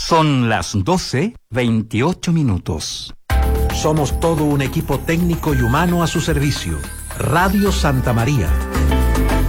Son las 12:28. Somos todo un equipo técnico y humano a su servicio. Radio Santa María,